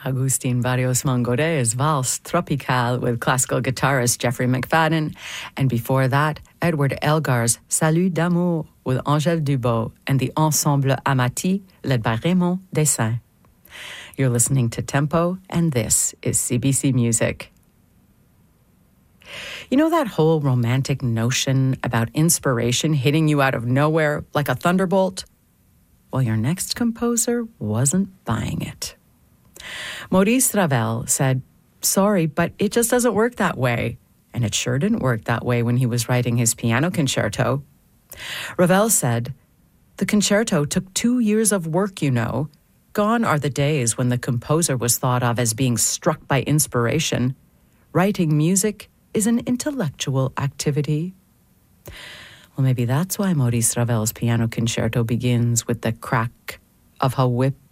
Agustin Barrios Mongore's Valse Tropicale with classical guitarist Jeffrey McFadden, and before that, Edward Elgar's Salut d'amour with Angèle Dubot and the Ensemble Amati led by Raymond Dessin. You're listening to Tempo, and this is CBC Music. You know that whole romantic notion about inspiration hitting you out of nowhere like a thunderbolt? Well, your next composer wasn't buying it. Maurice Ravel said, "Sorry, but it just doesn't work that way." And it sure didn't work that way when he was writing his piano concerto. Ravel said, "The concerto took 2 years of work, you know. Gone are the days when the composer was thought of as being struck by inspiration. Writing music is an intellectual activity." Well, maybe that's why Maurice Ravel's piano concerto begins with the crack of a whip